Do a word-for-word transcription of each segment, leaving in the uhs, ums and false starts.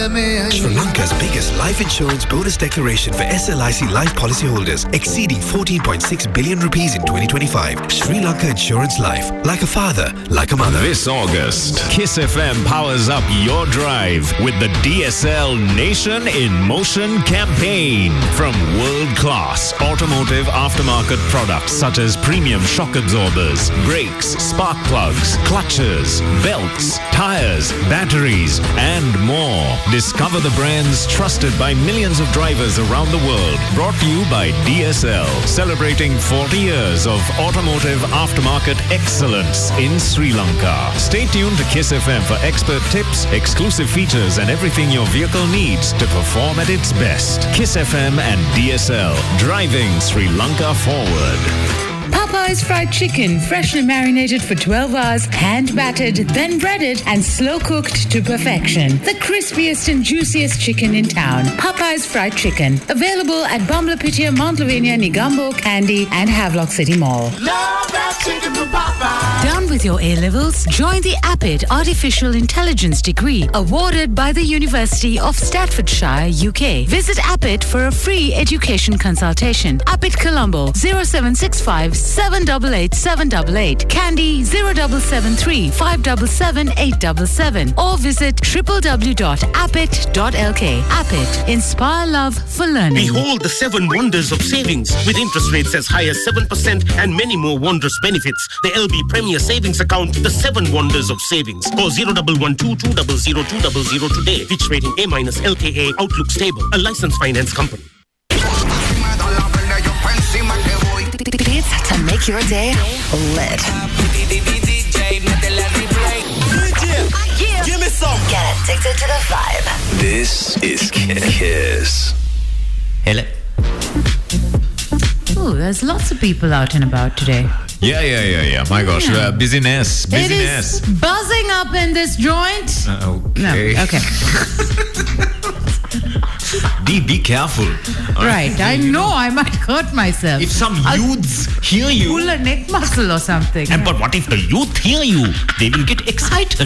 Sri Lanka's biggest life insurance bonus declaration for S L I C life policyholders, exceeding fourteen point six billion rupees in twenty twenty-five. Sri Lanka Insurance Life, like a father, like a mother. This August, Kiss F M powers up your drive with the D S L Nation in Motion campaign. From world-class automotive aftermarket products such as premium shock absorbers, brakes, spark plugs, clutches, belts, tires, batteries, and more. Discover the brands trusted by millions of drivers around the world. Brought to you by D S L, celebrating forty years of automotive aftermarket excellence in Sri Lanka. Stay tuned to Kiss F M for expert tips, exclusive features, and everything your vehicle needs to perform at its best. Kiss F M and D S L, driving Sri Lanka forward. Popeye's fried chicken, freshly marinated for twelve hours, hand battered, then breaded and slow cooked to perfection. The crispiest and juiciest chicken in town. Popeye's fried chicken, available at Bamlapitia, Mount Lavinia, Negombo, Kandy, and Havelock City Mall. Love that chicken from Popeye. Done with your A-levels? Join the A P I D Artificial Intelligence degree, awarded by the University of Staffordshire, U K. Visit A P I D for a free education consultation. A P I D Colombo, zero seven six five seven eight eight seven eight eight, Kandy zero seven seven three five seven seven eight seven seven, or visit w w w dot appit dot l k. A P I D, inspire love for learning. Behold the seven wonders of savings with interest rates as high as seven percent and many more wondrous benefits. The L B Premier Savings Account, the seven wonders of savings. Call zero one one two two zero zero two zero zero today. Fitch rating A minus L K A, Outlook stable, a licensed finance company. Beats to make your day lit. Give me some. Get addicted to the vibe. This is Kiss. Hello. Oh, there's lots of people out and about today. Yeah, yeah, yeah, yeah. My gosh, Yeah. uh, busyness, busyness. It is buzzing up in this joint. Uh, No, okay. okay. D, be careful. All Right, I know I might hurt myself. If some I'll youths hear you, pull a neck muscle or something. and but what if the youth hear you? They will get excited.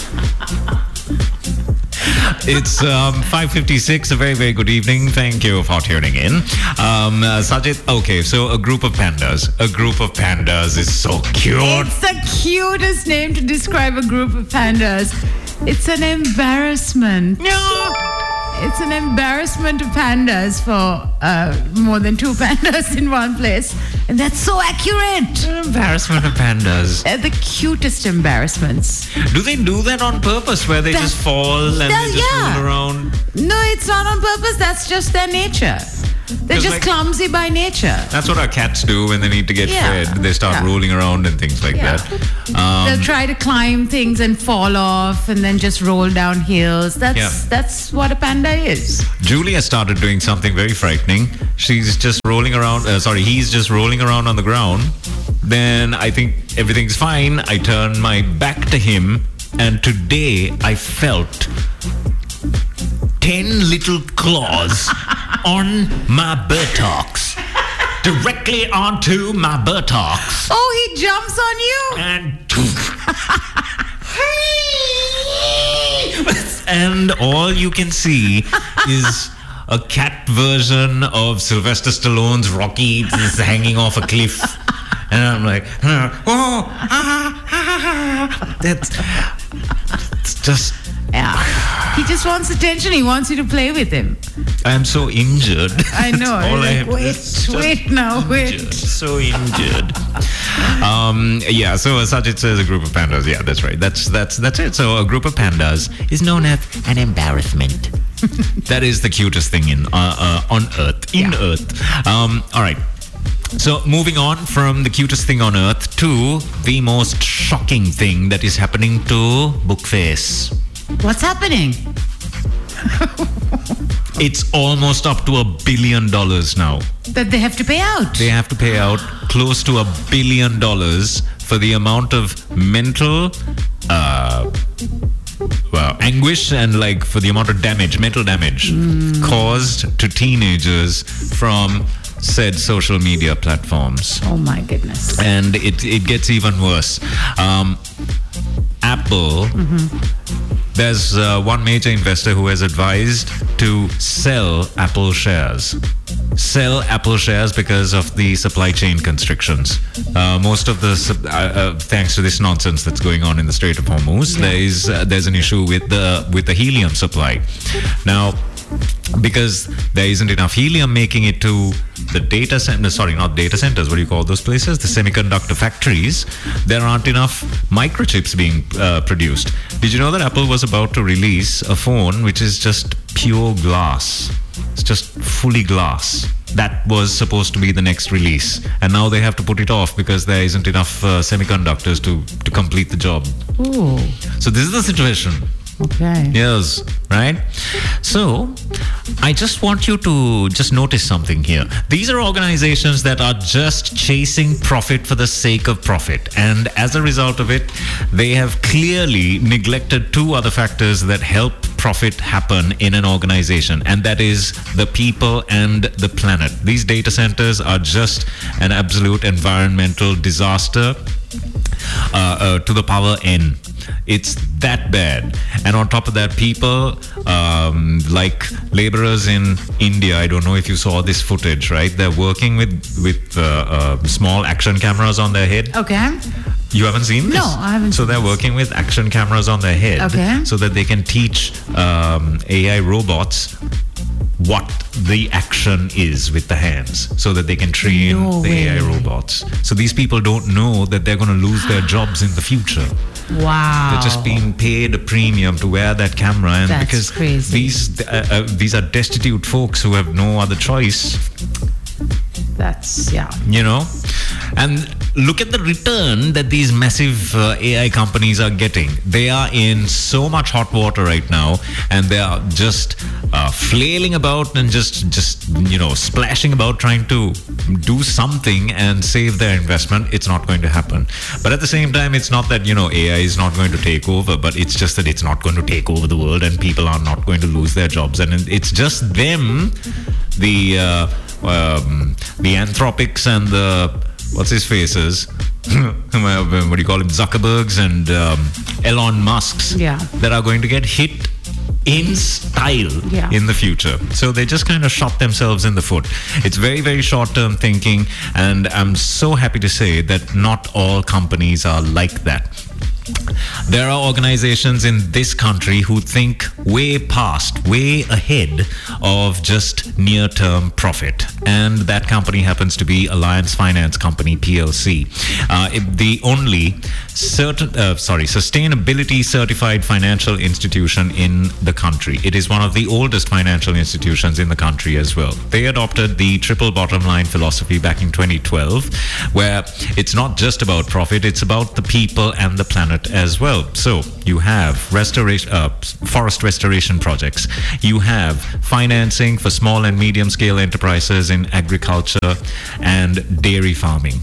It's um, five fifty-six. A very, very good evening. Thank you for tuning in. Um, uh, Sajid, okay, so a group of pandas. A group of pandas is so cute. It's the cutest name to describe a group of pandas. It's an embarrassment. No. It's an embarrassment to pandas for uh, more than two pandas in one place. And that's so accurate. Embarrassment of pandas. They're the cutest embarrassments. Do they do that on purpose where they That- just fall and that- they just yeah. roll around? No, it's not on purpose. That's just their nature. They're 'Cause just like- clumsy by nature. That's what our cats do when they need to get Yeah. fed. They start Yeah. rolling around and things like Yeah. that. Um, They'll try to climb things and fall off and then just roll down hills. That's Yeah. that's what a panda is. Julia started doing something very frightening. She's just rolling around. Uh, sorry, he's just rolling around on the ground. Then I think everything's fine. I turn my back to him, and today I felt ten little claws on my buttocks, directly onto my buttocks, Oh, he jumps on you? and and all you can see is a cat version of Sylvester Stallone's Rocky just hanging off a cliff. And I'm like, oh, ah, ah, ah. That's it's just, Yeah. He just wants attention. He wants you to play with him. I'm so injured. I know. That's all I Like, have. wait, It's just wait now, wait. injured, so injured. um, yeah. So as such, it says a group of pandas. Yeah, that's right. That's that's that's it. So a group of pandas is known as an embarrassment. That is the cutest thing in uh, uh, on Earth. In Yeah. Earth. Um, all right. So moving on from the cutest thing on Earth to the most shocking thing that is happening to Bookface. What's happening? It's almost up to a billion dollars now. That they have to pay out. They have to pay out close to a billion dollars for the amount of mental uh, well, anguish and like for the amount of damage, mental damage Mm. caused to teenagers from said social media platforms. Oh my goodness. And it, it gets even worse. Um, Apple there's uh, one major investor who has advised to sell Apple shares. Sell Apple shares because of the supply chain constrictions. Uh, most of the, uh, uh, thanks to this nonsense that's going on in the Strait of Hormuz, yeah. there is uh, there's an issue with the with the helium supply. Now, because there isn't enough helium making it to the data center, sorry, not data centers, what do you call those places? The semiconductor factories, there aren't enough microchips being uh, produced. Did you know that Apple was about to release a phone which is just pure glass? It's just fully glass. That was supposed to be the next release. And now they have to put it off because there isn't enough uh, semiconductors to, to complete the job. Ooh. So this is the situation. Okay. Yes, right? So, I just want you to just notice something here. These are organizations that are just chasing profit for the sake of profit. And as a result of it, they have clearly neglected two other factors that help profit happen in an organization. And that is the people and the planet. These data centers are just an absolute environmental disaster uh, uh, to the power N. It's that bad. And on top of that, people um, like laborers in India, I don't know if you saw this footage, right? They're working with, with uh, uh, small action cameras on their head. Okay. You haven't seen this? No, I haven't So seen they're this. working with action cameras on their head. Okay. So that they can teach um, A I robots what the action is with the hands, so that they can train No the way. A I robots. So these people don't know that they're going to lose their jobs in the future. Wow. They're just being paid a premium to wear that camera, and That's because crazy. these uh, uh, these are destitute folks who have no other choice. That's, yeah. You know, and look at the return that these massive uh, A I companies are getting. They are in so much hot water right now, and they are just uh, flailing about and just, just you know, splashing about trying to do something and save their investment. It's not going to happen. But at the same time, it's not that, you know, A I is not going to take over, but it's just that it's not going to take over the world, and people are not going to lose their jobs. And it's just them, the uh, um, the Anthropics and the what's his faces, what do you call him, Zuckerbergs and um, Elon Musks, Yeah. that are going to get hit in style Yeah. in the future. So they just kind of shot themselves in the foot. It's very, very short-term thinking, and I'm so happy to say that not all companies are like that. There are organizations in this country who think way past, way ahead of just near-term profit. And that company happens to be Alliance Finance Company, P L C. Uh, it- the only certain, uh, sorry, sustainability certified financial institution in the country. It is one of the oldest financial institutions in the country as well. They adopted the triple bottom line philosophy back in twenty twelve, where it's not just about profit, it's about the people and the planet as well. So you have restoration, uh, forest restoration projects. You have financing for small and medium scale enterprises in agriculture and dairy farming.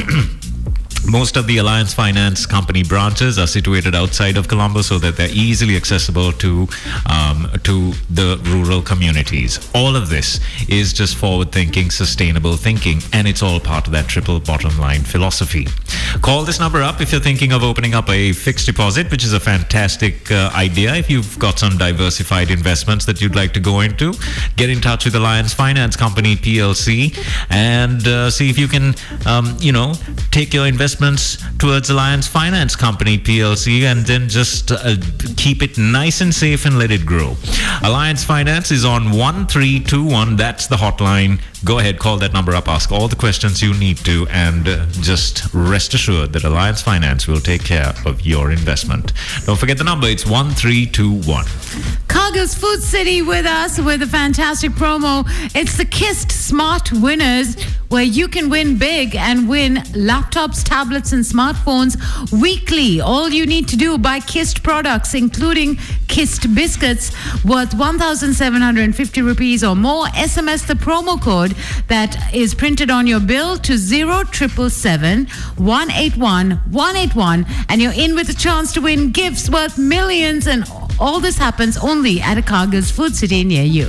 Most of the Alliance Finance Company branches are situated outside of Colombo, so that they're easily accessible to um, to the rural communities. All of this is just forward-thinking, sustainable thinking, and it's all part of that triple bottom line philosophy. Call this number up if you're thinking of opening up a fixed deposit, which is a fantastic uh, idea. If you've got some diversified investments that you'd like to go into, get in touch with Alliance Finance Company, P L C, and uh, see if you can, um, you know, take your investments towards Alliance Finance Company, P L C, and then just uh, keep it nice and safe and let it grow. Alliance Finance is on one three two one. That's the hotline. Go ahead, call that number up, ask all the questions you need to, and uh, just rest assured that Alliance Finance will take care of your investment. Don't forget the number, it's one three two one. Cargill's Food City with us with a fantastic promo. It's the Kist Smart Winners, where you can win big and win laptops, tablets, and smartphones weekly. All you need to do, buy Kist products, including Kist biscuits worth one thousand seven hundred fifty rupees or more. S M S the promo code that is printed on your bill to zero triple seven one eight one one eight one, and you're in with a chance to win gifts worth millions. And all this happens only at a Cargill's Food City near you.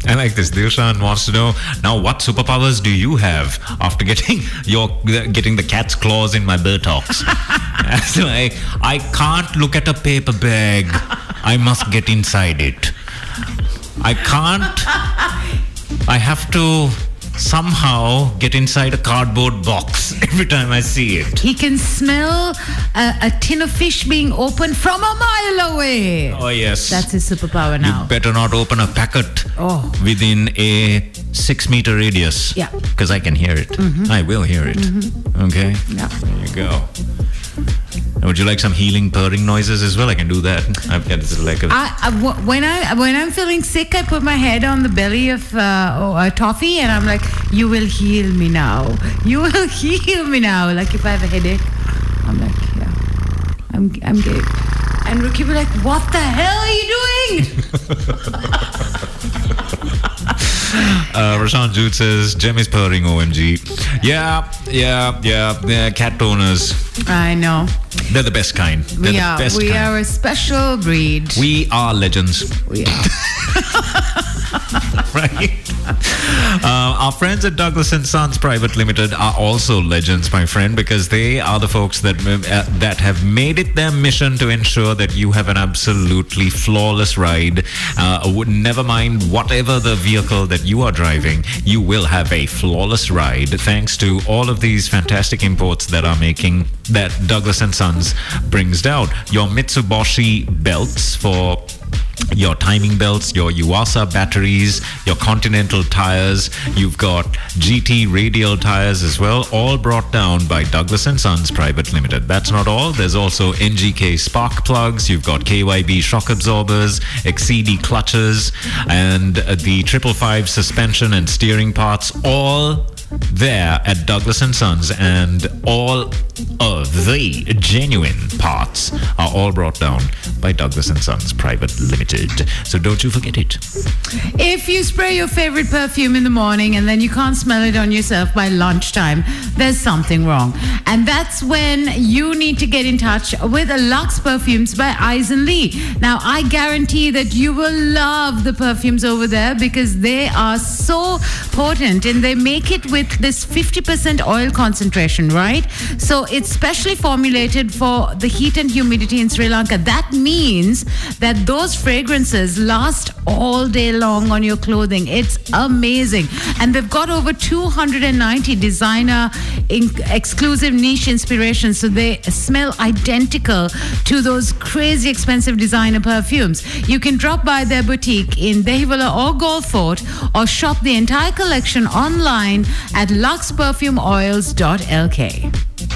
I like this. Dilshan wants to know, now what superpowers do you have after getting your getting the cat's claws in my buttocks? So I, I can't look at a paper bag. I must get inside it. I can't. I have to somehow get inside a cardboard box every time I see it. He can smell a, a tin of fish being opened from a mile away. Oh, yes. That's his superpower now. You better not open a packet oh. within a six meter radius. Yeah. Because I can hear it. Mm-hmm. I will hear it. Mm-hmm. Okay? Yeah. There you go. Would you like some healing purring noises as well? I can do that. I've got this like a... I, I, when I when I'm feeling sick, I put my head on the belly of uh, a toffee, and I'm like, "You will heal me now. You will heal me now." Like if I have a headache, I'm like, "Yeah, I'm I'm good." And Rookie will be like, "What the hell are you doing?" Uh, Rashan Jude says, Jem is purring, O M G. Yeah, yeah, yeah. yeah cat owners. I know. They're the best kind. They're we the are. best we kind. are a special breed. We are legends. We are. Right? Uh, our friends at Douglas and Sons Private Limited are also legends, my friend, because they are the folks that uh, that have made it their mission to ensure that you have an absolutely flawless ride. Uh, would never mind whatever the vehicle that you are driving, you will have a flawless ride thanks to all of these fantastic imports that are making that Douglas and Sons brings down. Your Mitsubishi belts for your timing belts, your Yuasa batteries, your Continental tires, you've got G T radial tires as well, all brought down by Douglas and Sons Private Limited. That's not all. There's also N G K spark plugs, you've got K Y B shock absorbers, X C D clutches, and uh, the triple five suspension and steering parts, all there at Douglas and Sons, and all of the genuine parts are all brought down by Douglas and Sons Private Limited. So don't you forget it. If you spray your favorite perfume in the morning and then you can't smell it on yourself by lunchtime, there's something wrong. And that's when you need to get in touch with Lux Perfumes by Eisen Lee. Now, I guarantee that you will love the perfumes over there because they are so potent and they make it with this fifty percent oil concentration, right? So it's specially formulated for the heat and humidity in Sri Lanka. That means that those fragrances last all day long on your clothing. It's amazing. And they've got over two hundred ninety designer in- exclusive niche inspirations. So they smell identical to those crazy expensive designer perfumes. You can drop by their boutique in Dehiwala or Gold Fort or shop the entire collection online at lux perfume oils dot l k.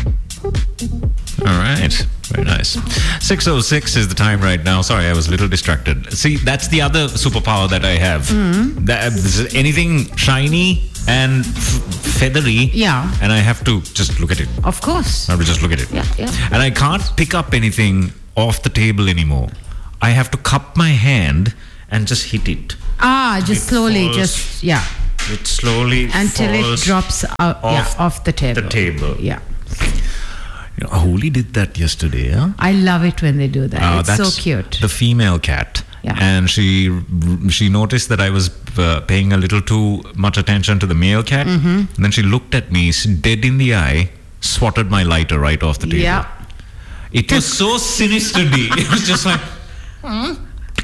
All right. Very nice. six oh six is the time right now. Sorry, I was a little distracted. See, that's the other superpower that I have. Mm-hmm. That, anything shiny and f- feathery. Yeah. And I have to just look at it. Of course. I have to just look at it. Yeah, yeah. And I can't pick up anything off the table anymore. I have to cup my hand and just hit it. Ah, just It slowly, falls. just, yeah. It slowly Until it falls drops out, off, yeah, off the table. the table. Yeah. You know, Holy did that yesterday, huh? I love it when they do that. Uh, it's that's so cute. The female cat. Yeah. And she she noticed that I was uh, paying a little too much attention to the male cat. Mm-hmm. And then she looked at me, dead in the eye, swatted my lighter right off the table. Yeah. It was so sinister, D. It was just like... Hmm?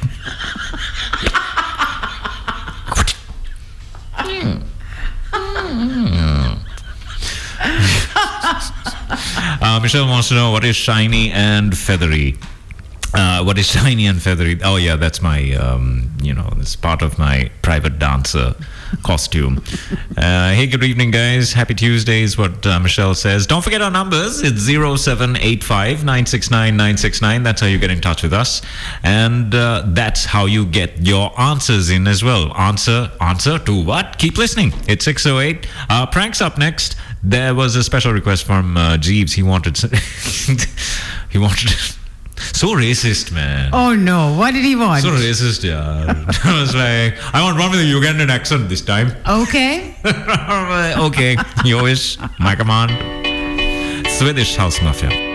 uh, Michelle wants to know what is shiny and feathery. Uh, what is shiny and feathery? Oh yeah, that's my, um, you know, it's part of my private dancer costume. Uh, hey, good evening, guys. Happy Tuesday is what uh, Michelle says. Don't forget our numbers. It's zero seven eight five nine six nine nine six nine. That's how you get in touch with us. And uh, that's how you get your answers in as well. Answer, answer to what? Keep listening. It's six oh eight. Uh, pranks up next. There was a special request from uh, Jeeves. He wanted... he wanted... So racist, man. Oh no, what did he want? So racist, yeah. I was like, I want one with a Ugandan accent this time. Okay. Okay, your wish, my command. Swedish House Mafia.